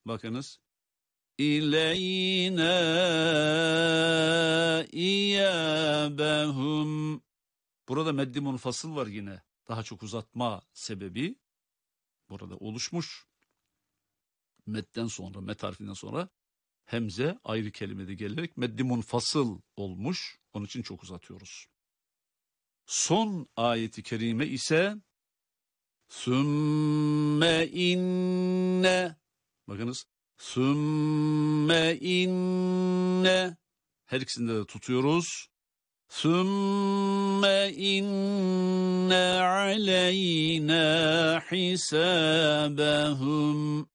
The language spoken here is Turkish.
Bakınız. İleyna iyâbehum. Burada meddi munfasıl var yine. Daha çok uzatma sebebi burada oluşmuş. Medden sonra, met harfinden sonra hemze ayrı kelimede gelerek meddi munfasıl olmuş. Onun için çok uzatıyoruz. Son ayeti kerime ise sümme inne. Bakınız. Sümme inne. Her ikisinde de tutuyoruz. Sümme inne aleyna hisabahum.